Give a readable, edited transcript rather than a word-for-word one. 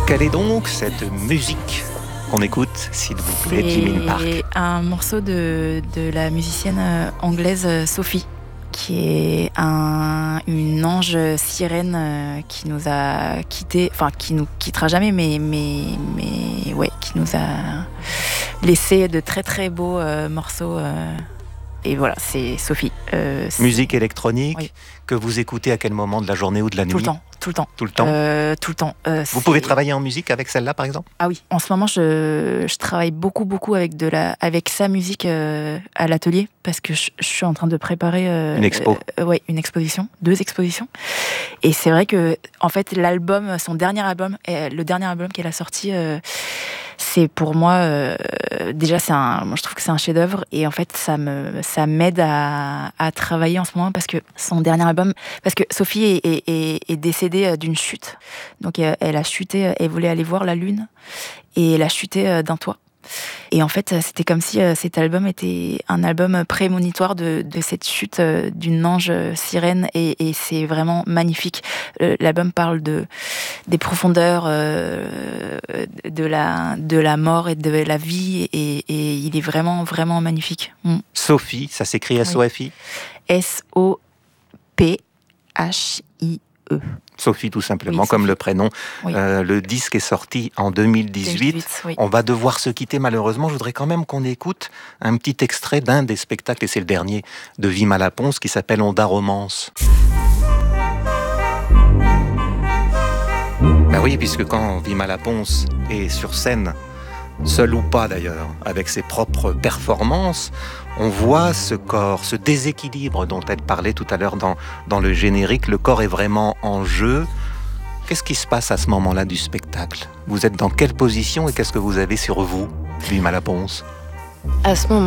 Quelle est donc cette musique qu'on écoute, s'il vous plaît, Jimin Park? C'est un morceau de la musicienne anglaise Sophie, qui est une ange sirène qui nous a quittés, enfin qui nous quittera jamais, mais ouais, qui nous a laissé de très très beaux morceaux. Et voilà, c'est Sophie. Musique électronique, oui. Que vous écoutez à quel moment de la journée ou de la nuit? Tout le temps. Tout le temps. Tout le temps. Tout le temps. Vous pouvez travailler en musique avec celle-là, par exemple? Ah oui. En ce moment, je travaille beaucoup avec sa musique à l'atelier, parce que je suis en train de préparer une expo. Ouais, une exposition, 2 expositions. Et c'est vrai que, en fait, son dernier album, le dernier album qu'elle a sorti, c'est pour moi déjà moi je trouve que c'est un chef-d'œuvre, et en fait ça m'aide à travailler en ce moment, parce que son dernier album, parce que Sophie est décédée d'une chute, donc elle a chuté, elle voulait aller voir la lune et elle a chuté d'un toit. Et en fait, c'était comme si cet album était un album prémonitoire de cette chute d'une ange sirène, et c'est vraiment magnifique. L'album parle des profondeurs de la mort et de la vie, et il est vraiment, vraiment magnifique. Sophie, ça s'écrit S-O-F-I? S-O-P-H-I-E. Sophie, tout simplement, oui, comme Sophie. le prénom. Oui. Le disque est sorti en 2018. Oui. On va devoir se quitter, malheureusement. Je voudrais quand même qu'on écoute un petit extrait d'un des spectacles, et c'est le dernier, de Vima Laponce, qui s'appelle Onda Romance. Ben oui, puisque quand Vima Laponce est sur scène, seul ou pas d'ailleurs, avec ses propres performances, on voit ce corps, ce déséquilibre dont elle parlait tout à l'heure dans le générique. Le corps est vraiment en jeu. Qu'est-ce qui se passe à ce moment-là du spectacle? Vous êtes dans quelle position et qu'est-ce que vous avez sur vous, Vima Laponce? À ce moment